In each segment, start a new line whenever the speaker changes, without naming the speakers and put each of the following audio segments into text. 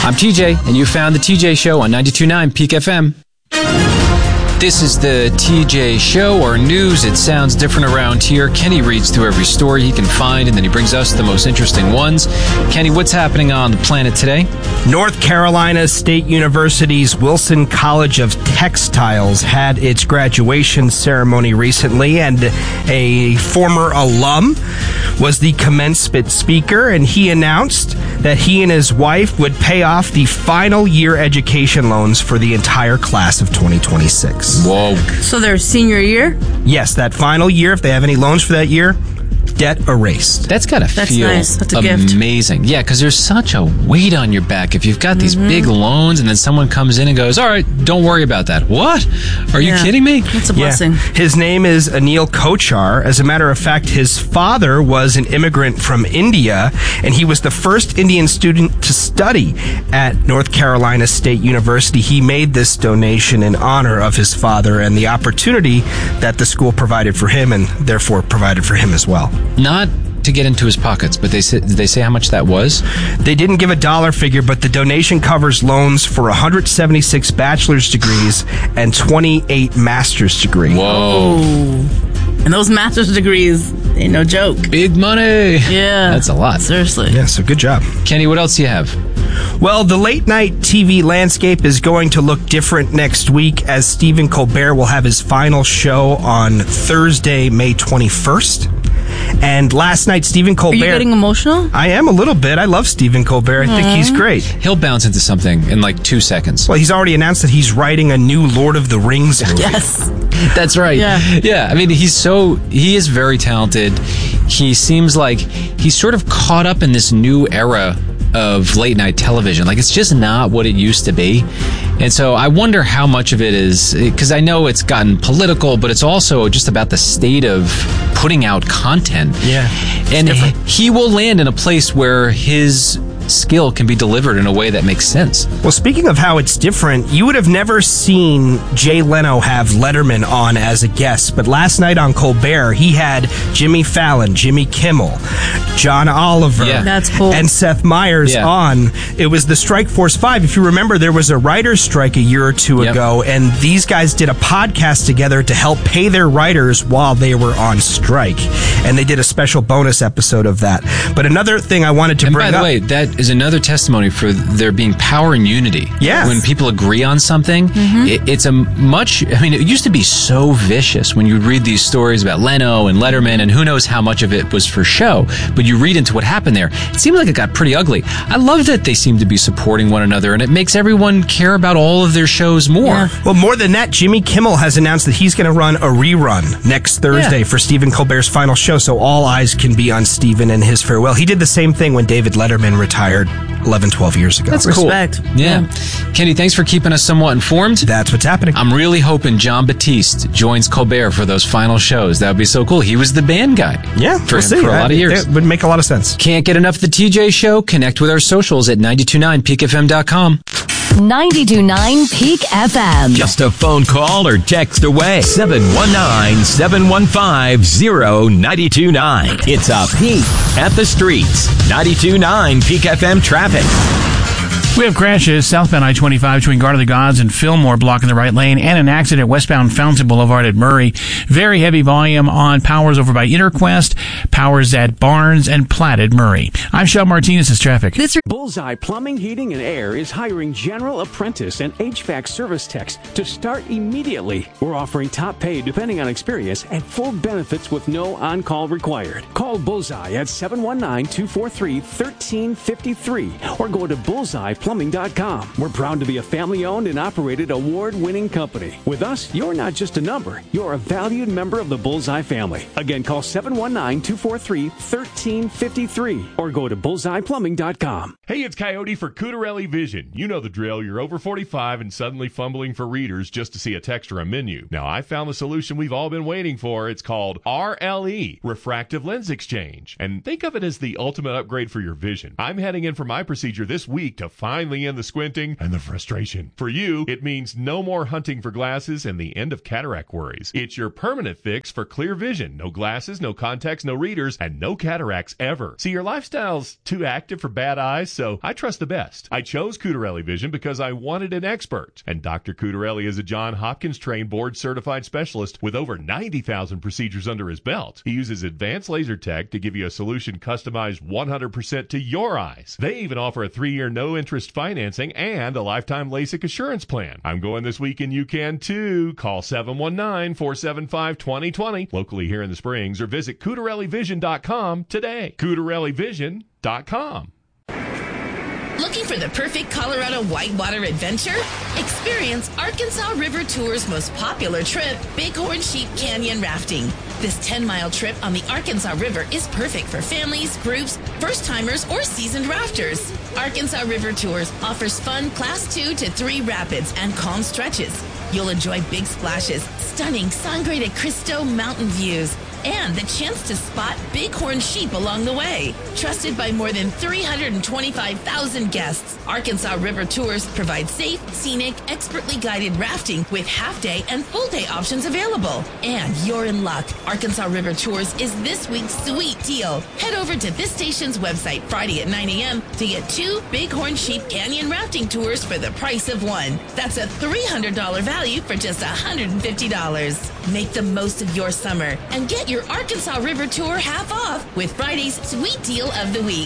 I'm TJ, and you found the TJ Show on 92.9 Peak FM. This is the TJ Show, or news. It sounds different around here. Kenny reads through every story he can find, and then he brings us the most interesting ones. Kenny, what's happening on the planet today?
North Carolina State University's Wilson College of Textiles had its graduation ceremony recently, and a former alum was the commencement speaker, and he announced that he and his wife would pay off the final year education loans for the entire class of 2026.
Whoa.
So their senior year?
Yes, that final year, if they have any loans for that year, debt erased.
That's got to feel
nice. That's a gift.
amazing. Yeah, because there's such a weight on your back. If you've got these big loans and then someone comes in and goes, all right, don't worry about that. What? Are you kidding me?
That's a blessing.
His name is Anil Kochar. As a matter of fact, his father was an immigrant from India, and he was the first Indian student to study at North Carolina State University. He made this donation in honor of his father and the opportunity that the school provided for him, and therefore provided for him as well.
Not to get into his pockets, but did they say how much that was?
They didn't give a dollar figure, but the donation covers loans for 176 bachelor's degrees and 28 master's degrees.
Whoa.
And those master's degrees ain't no joke.
Big money.
Yeah.
That's a lot.
Seriously.
Yeah, so good job.
Kenny, what else do you have?
Well, the late-night TV landscape is going to look different next week, as Stephen Colbert will have his final show on Thursday, May 21st. And last night, Stephen Colbert...
Are you getting emotional?
I am a little bit. I love Stephen Colbert. I think he's great.
He'll bounce into something in like 2 seconds.
Well, he's already announced that he's writing a new Lord of the Rings movie.
Yes.
That's right.
Yeah.
I mean, he is very talented. He seems like he's sort of caught up in this new era of late night television. Like, it's just not what it used to be. And so I wonder how much of it is, because I know it's gotten political, but it's also just about the state of putting out content.
Yeah.
And he will land in a place where his skill can be delivered in a way that makes sense.
Well, speaking of how it's different, you would have never seen Jay Leno have Letterman on as a guest, but last night on Colbert, he had Jimmy Fallon, Jimmy Kimmel, John Oliver,
That's cool.
and Seth Meyers on. It was the Strike Force 5. If you remember, there was a writer's strike a year or two ago, and these guys did a podcast together to help pay their writers while they were on strike. And they did a special bonus episode of that. But another thing I wanted to bring up...
by the way, that is another testimony for there being power and unity.
Yes.
When people agree on something, it's a much... I mean, it used to be so vicious when you would read these stories about Leno and Letterman, and who knows how much of it was for show. But you read into what happened there, it seemed like it got pretty ugly. I love that they seem to be supporting one another, and it makes everyone care about all of their shows more.
Yeah.
Well, more than that, Jimmy Kimmel has announced that he's going to run a rerun next Thursday for Stephen Colbert's final show, so all eyes can be on Stephen and his farewell. He did the same thing when David Letterman retired 11, 12 years ago.
That's
Respect.
cool. Yeah. Kenny, thanks for keeping us somewhat informed.
That's what's happening.
I'm really hoping John Batiste joins Colbert for those final shows. That would be so cool. He was the band guy.
Yeah,
for
we'll see.
a lot of years.
It would make a lot of sense.
Can't get enough of the TJ Show? Connect with our socials at 929peakfm.com.
92.9 Peak FM.
Just a phone call or text away. 719-715-0929. It's a peek at the streets. 92.9 Peak FM traffic.
We have crashes southbound I-25 between Garden of the Gods and Fillmore blocking the right lane, and an accident westbound Fountain Boulevard at Murray. Very heavy volume on Powers over by Interquest, Powers at Barnes, and Platt at Murray. I'm Shel Martinez. This is traffic.
Bullseye Plumbing, Heating, and Air is hiring general apprentice and HVAC service techs to start immediately. We're offering top pay depending on experience and full benefits with no on-call required. Call Bullseye at 719-243-1353 or go to bullseyeplumbing.com. We're proud to be a family-owned and operated award-winning company. With us, you're not just a number. You're a valued member of the Bullseye family. Again, call 719-243-1353 or go to bullseyeplumbing.com.
Hey, it's Coyote for Cutarelli Vision. You know the drill. You're over 45 and suddenly fumbling for readers just to see a text or a menu. Now, I found the solution we've all been waiting for. It's called RLE, Refractive Lens Exchange. And think of it as the ultimate upgrade for your vision. I'm heading in for my procedure this week to find finally end the squinting and the frustration. For you, it means no more hunting for glasses and the end of cataract worries. It's your permanent fix for clear vision. No glasses, no contacts, no readers, and no cataracts ever. See, your lifestyle's too active for bad eyes, so I trust the best. I chose Cutarelli Vision because I wanted an expert. And Dr. Cutarelli is a Johns Hopkins trained board certified specialist with over 90,000 procedures under his belt. He uses advanced laser tech to give you a solution customized 100% to your eyes. They even offer a 3-year no-interest financing and a lifetime LASIK assurance plan. I'm going this week and you can too. Call 719-475-2020 locally here in the Springs or visit CutarelliVision.com today. CutarelliVision.com.
Looking for the perfect Colorado whitewater adventure? Experience Arkansas River Tour's most popular trip, Bighorn Sheep Canyon Rafting. This 10-mile trip on the Arkansas River is perfect for families, groups, first-timers, or seasoned rafters. Arkansas River Tours offers fun Class 2 to 3 rapids and calm stretches. You'll enjoy big splashes, stunning Sangre de Cristo mountain views, and the chance to spot bighorn sheep along the way. Trusted by more than 325,000 guests, Arkansas River Tours provide safe, scenic, expertly guided rafting with half-day and full-day options available. And you're in luck. Arkansas River Tours is this week's sweet deal. Head over to this station's website Friday at 9 a.m. to get 2 Bighorn Sheep Canyon rafting tours for the price of one. That's a $300 value for just $150. Make the most of your summer and get your Arkansas River Tour half off with Friday's sweet deal of the week.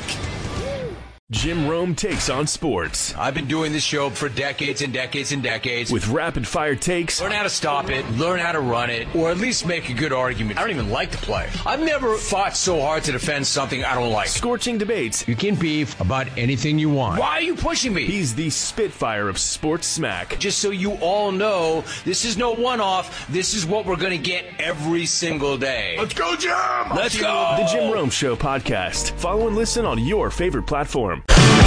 Jim Rome takes on sports.
I've been doing this show for decades and decades and decades.
With rapid-fire takes.
Learn how to stop it, learn how to run it, or at least make a good argument. I don't even like to play. I've never fought so hard to defend something I don't like.
Scorching debates.
You can beef about anything you want. Why are you pushing me?
He's the Spitfire of sports smack.
Just so you all know, this is no one-off. This is what we're going to get every single day.
Let's go, Jim! Let's go! The Jim Rome Show podcast. Follow and listen on your favorite platform.